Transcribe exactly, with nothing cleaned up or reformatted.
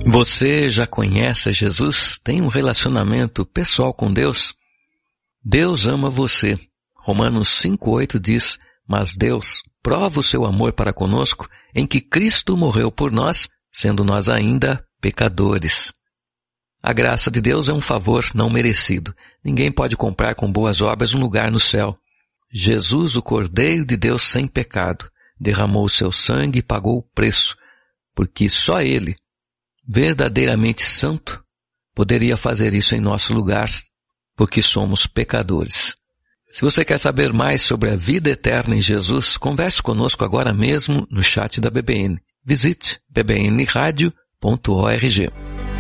Você já conhece Jesus? Tem um relacionamento pessoal com Deus? Deus ama você. Romanos cinco, oito diz, mas Deus prova o seu amor para conosco em que Cristo morreu por nós, sendo nós ainda pecadores. A graça de Deus é um favor não merecido. Ninguém pode comprar com boas obras um lugar no céu. Jesus, o Cordeiro de Deus sem pecado, derramou o seu sangue e pagou o preço, porque só Ele, verdadeiramente santo, poderia fazer isso em nosso lugar, porque somos pecadores. Se você quer saber mais sobre a vida eterna em Jesus, converse conosco agora mesmo no chat da B B N. Visite b b n radio ponto org.